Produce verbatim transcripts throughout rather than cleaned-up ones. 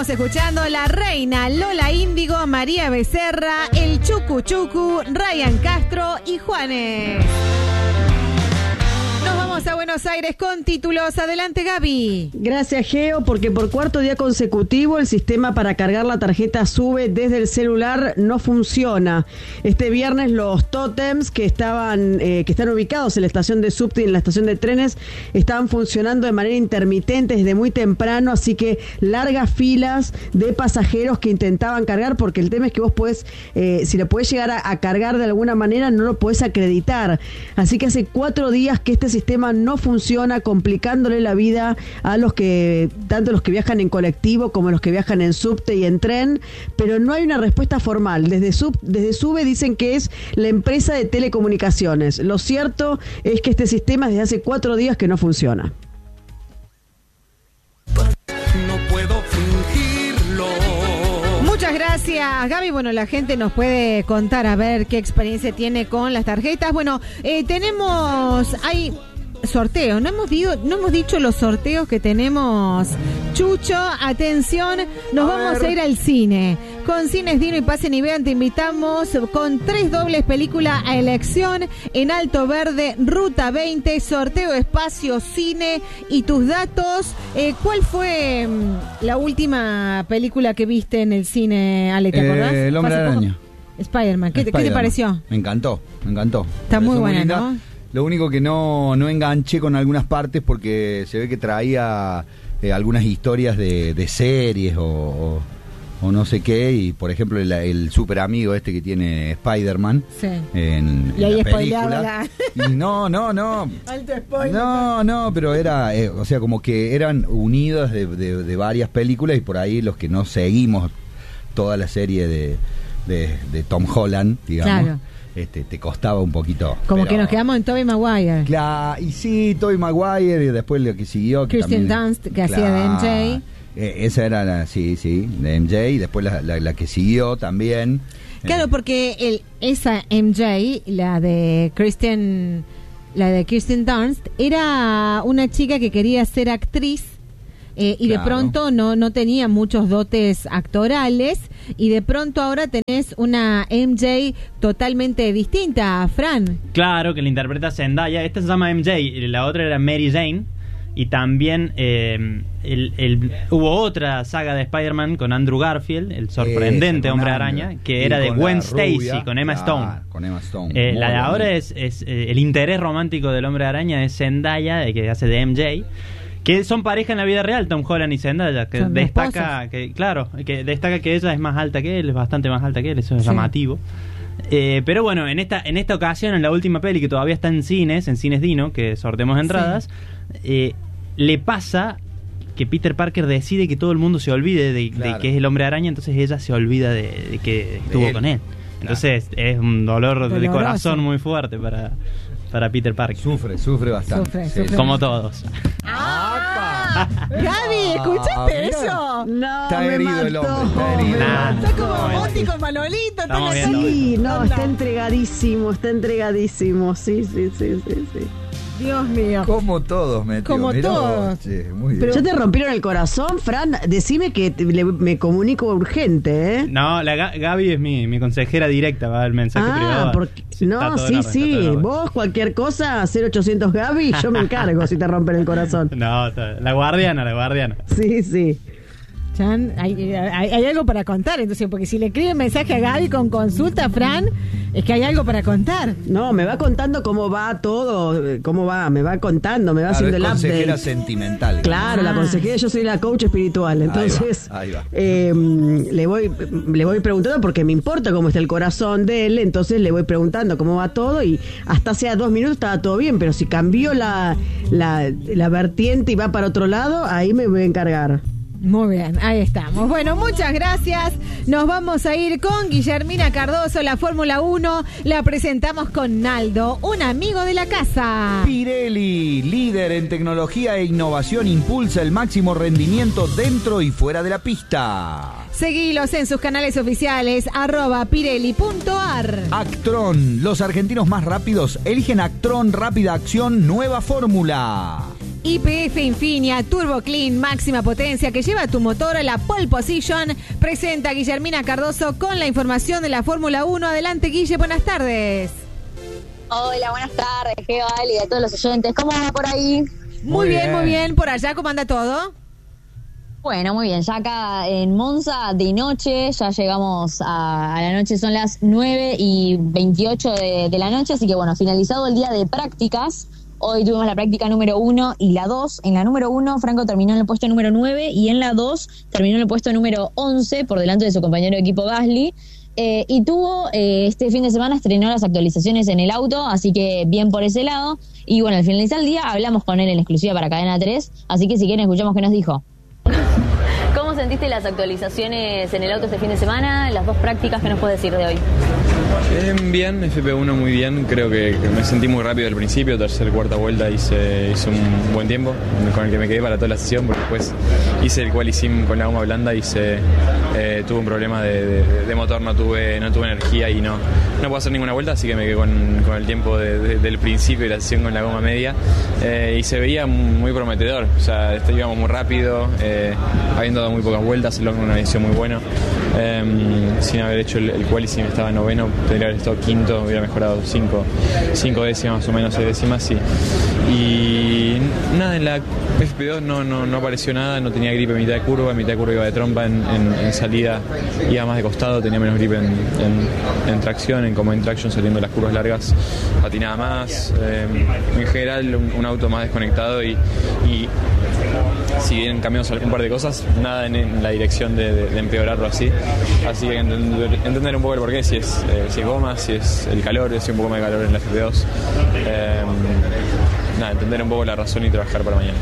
Estamos escuchando La Reina, Lola Índigo, María Becerra, El Chucu Chucu, Ryan Castro y Juanes. Nos vamos a Buenos Aires con títulos. Adelante, Gaby. Gracias, Geo, porque por cuarto día consecutivo el sistema para cargar la tarjeta SUBE desde el celular no funciona. Este viernes los tótems que estaban eh, que están ubicados en la estación de subte y en la estación de trenes estaban funcionando de manera intermitente desde muy temprano, así que largas filas de pasajeros que intentaban cargar, porque el tema es que vos podés, eh, si lo podés llegar a, a cargar de alguna manera, no lo podés acreditar. Así que hace cuatro días que este sistema no funciona, complicándole la vida a los que, tanto los que viajan en colectivo como los que viajan en subte y en tren, pero no hay una respuesta formal. Desde sub, desde SUBE dicen que es la empresa de telecomunicaciones. Lo cierto es que este sistema desde hace cuatro días que no funciona. No puedo fingirlo. Muchas gracias, Gaby. Bueno, la gente nos puede contar a ver qué experiencia tiene con las tarjetas. Bueno, eh, tenemos... hay sorteo, no hemos, digo, no hemos dicho los sorteos que tenemos. Chucho, atención, nos a vamos ver. a ir al cine. Con Cines Dino y Pasen y Vean te invitamos con tres dobles película a elección en Alto Verde, Ruta veinte, sorteo espacio, cine y tus datos. Eh, ¿Cuál fue mm, la última película que viste en el cine, Ale? ¿Te acordás? Eh, el Hombre Araña. Spider-Man. ¿Qué, Spider-Man. ¿Qué te pareció? Me encantó, me encantó. Está muy buena, muy ¿no? Lo único que no, no enganché con algunas partes porque se ve que traía eh, algunas historias de, de series o, o, o no sé qué, y por ejemplo el, el super amigo este que tiene Spider-Man sí. en, y en ahí la película. La... Y no, no, no. Alto spoiler. No, no, pero era, eh, o sea, como que eran unidas de, de, de varias películas, y por ahí los que no seguimos toda la serie de, de, de Tom Holland, digamos. Claro. Este, te costaba un poquito. Como pero... que nos quedamos en Tobey Maguire. Claro, y sí, Tobey Maguire, y después lo que siguió. Que Kirsten también, Dunst, que claro, hacía de M J. Eh, esa era la, sí, sí, de M J, y después la, la, la que siguió también. Claro, eh. porque el, esa M J, la de Kirsten, la de Kirsten Dunst, era una chica que quería ser actriz. Eh, y claro. de pronto no, no tenía muchos dotes actorales, y de pronto ahora tenés una M J totalmente distinta, Fran. Claro, que la interpreta Zendaya. Esta se llama M J, la otra era Mary Jane. Y también eh, el, el, hubo otra saga de Spider-Man con Andrew Garfield, el sorprendente Hombre Araña, que era de Gwen Stacy, con Emma Stone. Ah, con Emma Stone. Eh, la de ahora es, es eh, el interés romántico del Hombre Araña es Zendaya, que hace de M J. Que son pareja en la vida real, Tom Holland y Zendaya, que son destaca que claro, que destaca que ella es más alta que él, es bastante más alta que él, eso es sí. llamativo. Eh, pero bueno, en esta en esta ocasión, en la última peli que todavía está en cines, en Cines Dino, que sorteamos entradas, sí. eh, le pasa que Peter Parker decide que todo el mundo se olvide de, claro. de que es el Hombre Araña, entonces ella se olvida de, de que estuvo de él. con él. Entonces claro. es un dolor Doloroso. de corazón muy fuerte para para Peter Parker. Sufre, sufre bastante. Sufre, sí. sufre. Como todos. ¡Ah! Gaby, ¿escuchaste ah, eso? No, está me herido mató, el hombre, está herido. Nah, está como no, Bondi con Manolito. Estamos está viendo. Sí, no, está entregadísimo, está entregadísimo. Sí, sí, sí, sí, sí. Dios mío. Como todos, metió. Como Mirá todos. vos, che, muy bien. Pero ¿ya te rompieron el corazón, Fran? Decime que te, le, me comunico urgente, ¿eh? No, la Gaby es mi, mi consejera directa, va el mensaje ah, privado. Porque, sí, no, sí, sí. Vos, cualquier cosa, cero ochocientos Gaby, yo me encargo si te rompen el corazón. No, la guardiana, la guardiana. Sí, sí. Chan, hay, hay, hay algo para contar, entonces, porque si le escriben mensaje a Gaby con consulta, Fran, es que hay algo para contar. No, me va contando cómo va todo, cómo va, me va contando, me va claro, haciendo el update. consejera sentimental. Claro, ah. la consejera, yo soy la coach espiritual, entonces ahí va, ahí va. Eh, le voy le voy preguntando porque me importa cómo está el corazón de él, entonces le voy preguntando cómo va todo, y hasta hace dos minutos estaba todo bien, pero si cambió la, la, la vertiente y va para otro lado, ahí me voy a encargar. Muy bien, ahí estamos. Bueno, muchas gracias. Nos vamos a ir con Guillermina Cardoso, la Fórmula uno. La presentamos con Naldo, un amigo de la casa. Pirelli, líder en tecnología e innovación, impulsa el máximo rendimiento dentro y fuera de la pista. Seguilos en sus canales oficiales, arroba pirelli punto ar. Actron, los argentinos más rápidos eligen Actron Rápida Acción Nueva Fórmula. Y P F Infinia Turbo Clean máxima potencia que lleva tu motor a la pole position presenta a Guillermina Cardoso con la información de la Fórmula uno. Adelante, Guille, buenas tardes. Hola, buenas tardes, Geo, Ali, y a todos los oyentes. ¿Cómo va por ahí? Muy, Muy bien, bien, muy bien. ¿Por allá cómo anda todo? Bueno, muy bien. Ya acá en Monza de noche, ya llegamos a, a la noche, son las nueve y veintiocho de, de la noche, así que bueno, finalizado el día de prácticas. Hoy tuvimos la práctica número uno y la dos. En la número uno, Franco terminó en el puesto número nueve y en la dos terminó en el puesto número once por delante de su compañero de equipo Gasly. Eh, y tuvo, eh, este fin de semana estrenó las actualizaciones en el auto, así que bien por ese lado. Y bueno, al finalizar el día hablamos con él en exclusiva para Cadena tres, así que si quieren escuchamos qué nos dijo. ¿Cómo sentiste las actualizaciones en el auto este fin de semana? Las dos prácticas, ¿qué nos puedes decir de hoy? Eh, bien, F P uno muy bien, creo que, que me sentí muy rápido al principio, tercera, cuarta vuelta hice, hice un buen tiempo con el que me quedé para toda la sesión, porque después hice el quali sim con la goma blanda, hice, eh, tuve un problema de, de, de motor, no tuve, no tuve energía y no, no puedo hacer ninguna vuelta, así que me quedé con, con el tiempo de, de, del principio y la sesión con la goma media, eh, y se veía muy prometedor, o sea, este, íbamos muy rápido, eh, habiendo dado muy pocas vueltas, el una visión muy bueno, eh, sin haber hecho el, el quali sim estaba noveno, tendría haber estado quinto, hubiera mejorado cinco, cinco décimas más o menos, seis décimas, sí. Y nada, en la F P dos no, no, no apareció nada, no tenía grip en mitad de curva, en mitad de curva iba de trompa, en, en, en salida iba más de costado, tenía menos grip en, en, en tracción, en como en traction saliendo las curvas largas, patinaba más, eh, en general un, un auto más desconectado y, y si bien cambiamos un par de cosas, nada en, en la dirección de, de, de empeorarlo así, así que entender, entender un poco el porqué, si es, eh, si es goma, si es el calor, si es un poco más de calor en la F P dos, eh, nada, entender un poco la razón y trabajar para mañana.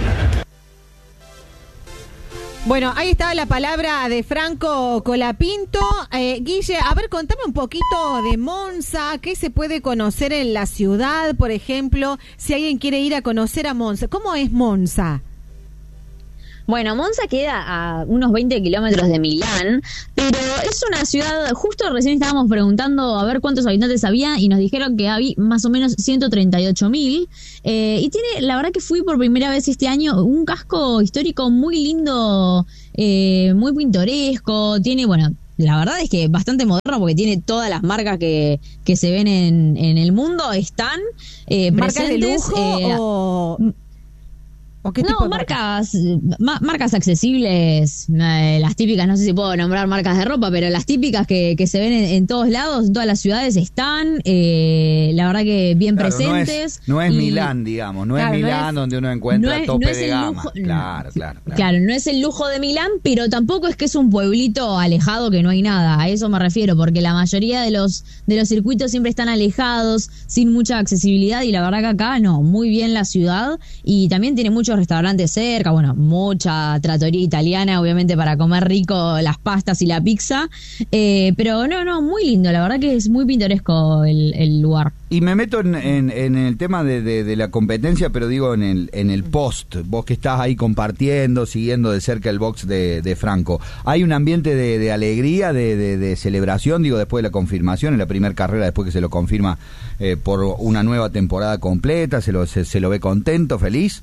Bueno, ahí estaba la palabra de Franco Colapinto. Eh, Guille, a ver, contame un poquito de Monza, qué se puede conocer en la ciudad, por ejemplo, si alguien quiere ir a conocer a Monza. ¿Cómo es Monza? Bueno, Monza queda a unos veinte kilómetros de Milán, pero es una ciudad, justo recién estábamos preguntando a ver cuántos habitantes había y nos dijeron que había más o menos ciento treinta y ocho mil. Eh, y tiene, la verdad que fui por primera vez este año, un casco histórico muy lindo, eh, muy pintoresco, tiene, bueno... La verdad es que bastante moderno porque tiene todas las marcas que, que se ven en, en el mundo, están eh, ¿marcas presentes, de lujo eh, o...? ¿O qué no, tipo de marcas, ma- marcas accesibles, eh, las típicas, no sé si puedo nombrar marcas de ropa, pero las típicas que, que se ven en, en todos lados, en todas las ciudades están, eh, la verdad que bien Claro, presentes. No es, no es y- Milán, digamos, no Claro, es no Milán es- donde uno encuentra no es- tope no es de el gama. lujo- Claro, claro, claro. Claro, no es el lujo de Milán, pero tampoco es que es un pueblito alejado que no hay nada, a eso me refiero, porque la mayoría de los de los circuitos siempre están alejados, sin mucha accesibilidad, y la verdad que acá no, muy bien la ciudad, y también tiene muchos restaurantes cerca, bueno, mucha trattoria italiana, obviamente para comer rico las pastas y la pizza, eh, pero no, no, muy lindo, la verdad que es muy pintoresco el, el lugar. Y me meto en, en, en el tema de, de, de la competencia, pero digo en el, en el post, vos que estás ahí compartiendo, siguiendo de cerca el box de, de Franco. ¿Hay un ambiente de, de alegría, de, de, de celebración, digo, después de la confirmación, en la primera carrera, después que se lo confirma eh, por una nueva temporada completa, se lo, se, se lo ve contento, feliz?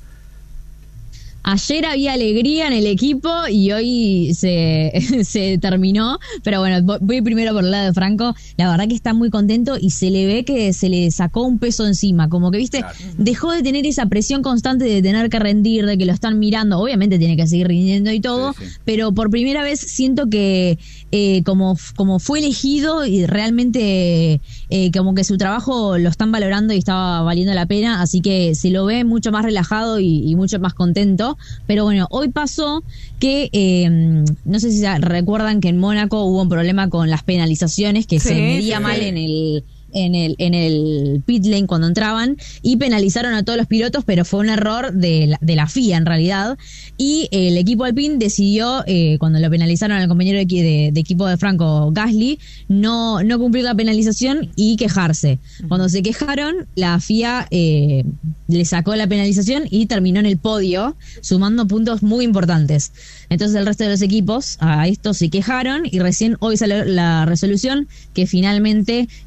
Ayer había alegría en el equipo y hoy se, se terminó, pero bueno, voy primero por el lado de Franco, la verdad que está muy contento y se le ve que se le sacó un peso encima, como que, viste, claro, dejó de tener esa presión constante de tener que rendir, de que lo están mirando, obviamente tiene que seguir rindiendo y todo, sí, sí. Pero por primera vez siento que eh, como, como fue elegido y realmente eh, como que su trabajo lo están valorando y estaba valiendo la pena, así que se lo ve mucho más relajado y, y mucho más contento. Pero bueno, hoy pasó que, eh, no sé si recuerdan que en Mónaco hubo un problema con las penalizaciones, que sí, se medía sí, mal sí. en el... en el en el pit lane cuando entraban y penalizaron a todos los pilotos, pero fue un error de la, de la F I A en realidad, y el equipo Alpine decidió, eh, cuando lo penalizaron al compañero de, de, de equipo de Franco, Gasly, no, no cumplir la penalización y quejarse. Cuando se quejaron, la F I A eh, le sacó la penalización y terminó en el podio, sumando puntos muy importantes. Entonces el resto de los equipos a esto se quejaron y recién hoy salió la resolución que finalmente le saca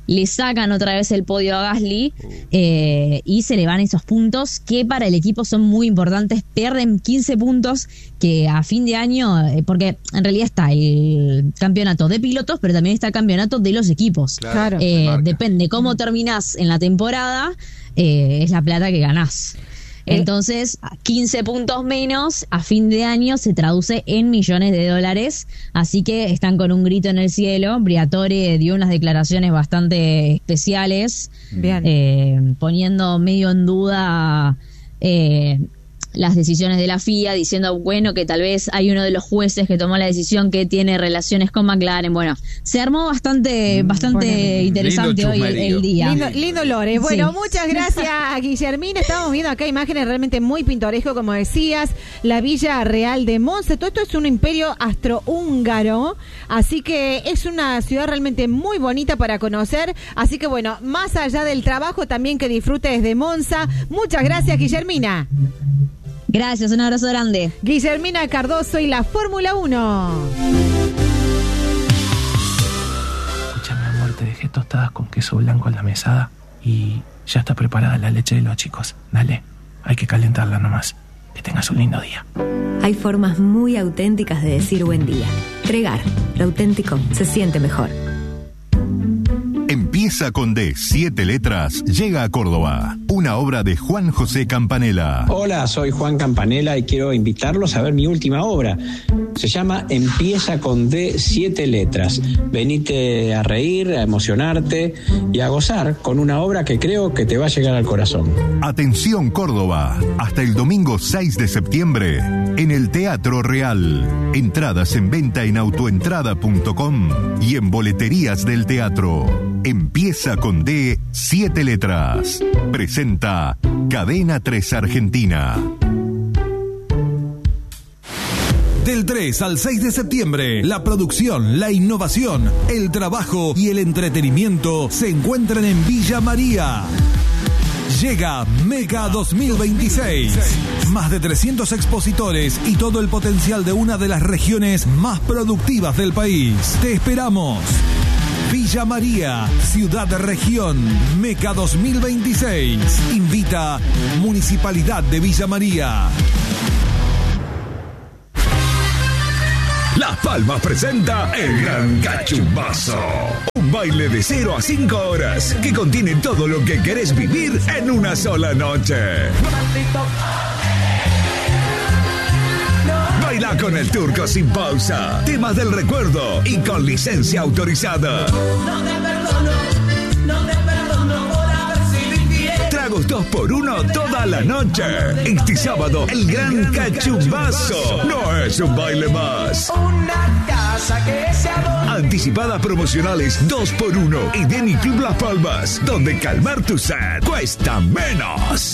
sacan otra vez el podio a Gasly eh, y se le van esos puntos que para el equipo son muy importantes. Pierden quince puntos que a fin de año, eh, porque en realidad está el campeonato de pilotos, pero también está el campeonato de los equipos. Claro. Eh, depende cómo terminás en la temporada, eh, es la plata que ganás. Entonces, quince puntos menos a fin de año se traduce en millones de dólares, así que están con un grito en el cielo. Briatore dio unas declaraciones bastante especiales, Bien. eh, poniendo medio en duda eh, las decisiones de la F I A, diciendo, bueno, que tal vez hay uno de los jueces que tomó la decisión que tiene relaciones con McLaren. Bueno, se armó bastante, bastante bueno, interesante hoy el, el día. Lindo, lindo Lore. Bueno, Sí. muchas gracias, Guillermina. Estamos viendo acá imágenes realmente muy pintoresco, como decías, la Villa Real de Monza. Todo esto es un imperio astrohúngaro, así que es una ciudad realmente muy bonita para conocer. Así que bueno, más allá del trabajo, también que disfrutes de Monza. Muchas gracias, Guillermina. Gracias, un abrazo grande. Guillermina Cardoso y la Fórmula uno. Escúchame, amor, te dejé tostadas con queso blanco en la mesada y ya está preparada la leche de los chicos. Dale, hay que calentarla nomás. Que tengas un lindo día. Hay formas muy auténticas de decir buen día. Tregar, lo auténtico se siente mejor. Empieza con D, siete letras, llega a Córdoba. Una obra de Juan José Campanella. Hola, soy Juan Campanella y quiero invitarlos a ver mi última obra. Se llama Empieza con D, siete letras. Venite a reír, a emocionarte y a gozar con una obra que creo que te va a llegar al corazón. Atención Córdoba, hasta el domingo seis de septiembre, en el Teatro Real. Entradas en venta en autoentrada punto com y en boleterías del teatro. Empieza con D, siete letras. Presenta Cadena tres Argentina. Del tres al seis de septiembre, la producción, la innovación, el trabajo y el entretenimiento se encuentran en Villa María. Llega Mega dos mil veintiséis. Más de trescientos expositores y todo el potencial de una de las regiones más productivas del país. Te esperamos. Villa María, Ciudad de Región, Meca dos mil veintiséis. Invita Municipalidad de Villa María. Las Palmas presenta el Gran Cachumbazo. Un baile de cero a cinco horas que contiene todo lo que querés vivir en una sola noche. Baila con el Turco sin pausa, temas del recuerdo y con licencia autorizada. No te perdono, no te perdono por haber sido infiel. Tragos dos por uno toda la noche. Este sábado, el Gran Cachumbazo. No es un baile más. Una casa que se adora. Anticipadas promocionales dos por uno y Denny Club Las Palmas, donde calmar tu sed cuesta menos.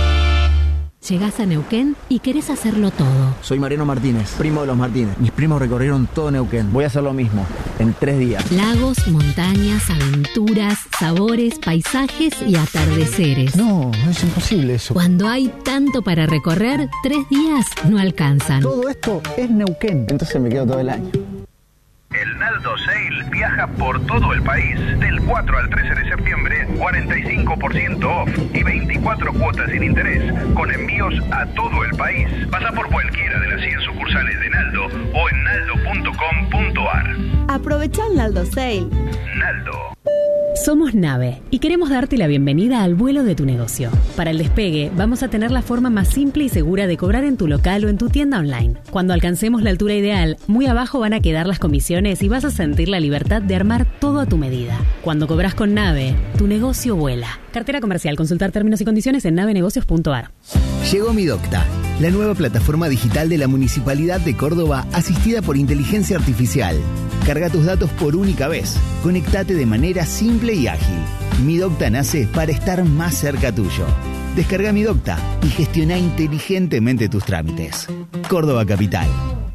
Llegás a Neuquén y querés hacerlo todo. Soy Mariano Martínez, primo de los Martínez. Mis primos recorrieron todo Neuquén. Voy a hacer lo mismo, en tres días. Lagos, montañas, aventuras, sabores, paisajes y atardeceres. No, es imposible eso. Cuando hay tanto para recorrer, tres días no alcanzan. Todo esto es Neuquén. Entonces me quedo todo el año. El Naldo Sale viaja por todo el país. Del cuatro al trece de septiembre, cuarenta y cinco por ciento off y veinticuatro cuotas sin interés, con envíos a todo el país. Pasa por cualquiera de las cien sucursales de Naldo o en naldo punto com punto ar. Aprovecha el Naldo Sale. Naldo. Somos Nave y queremos darte la bienvenida al vuelo de tu negocio. Para el despegue, vamos a tener la forma más simple y segura de cobrar en tu local o en tu tienda online. Cuando alcancemos la altura ideal, muy abajo van a quedar las comisiones y vas a sentir la libertad de armar todo a tu medida. Cuando cobras con Nave, tu negocio vuela. Cartera comercial. Consultar términos y condiciones en nave negocios punto ar. Llegó Mi Docta, la nueva plataforma digital de la Municipalidad de Córdoba, asistida por inteligencia artificial. Carga tus datos por única vez. Conectate de manera simple y ágil. Mi Docta nace para estar más cerca tuyo. Descarga Mi Docta y gestiona inteligentemente tus trámites. Córdoba Capital.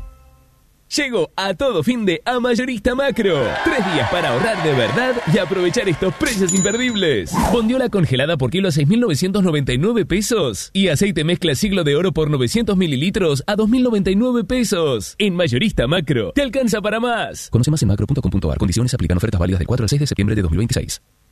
Llegó a todo fin de a Mayorista Macro. Tres días para ahorrar de verdad y aprovechar estos precios imperdibles. Bondiola congelada por kilo a seis mil novecientos noventa y nueve pesos. Y aceite mezcla Siglo de Oro por novecientos mililitros a dos mil noventa y nueve pesos. En Mayorista Macro, te alcanza para más. Conoce más en macro punto com punto ar. Condiciones aplican. Ofertas válidas del cuatro al seis de septiembre de dos mil veintiséis.